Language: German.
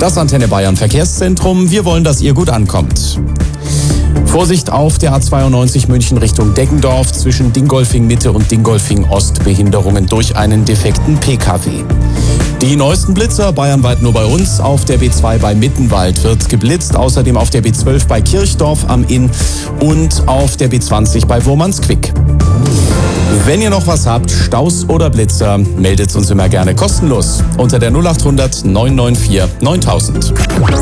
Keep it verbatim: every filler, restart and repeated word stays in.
Das Antenne Bayern Verkehrszentrum. Wir wollen, dass ihr gut ankommt. Vorsicht auf der A zweiundneunzig München Richtung Deggendorf zwischen Dingolfing Mitte und Dingolfing Ost. Behinderungen durch einen defekten P K W. Die neuesten Blitzer bayernweit nur bei uns. Auf der B zwei bei Mittenwald wird geblitzt. Außerdem auf der B zwölf bei Kirchdorf am Inn und auf der B zwanzig bei Wurmansquick. Wenn ihr noch was habt, Staus oder Blitzer, meldet uns immer gerne kostenlos unter der null acht hundert neun neun vier neuntausend.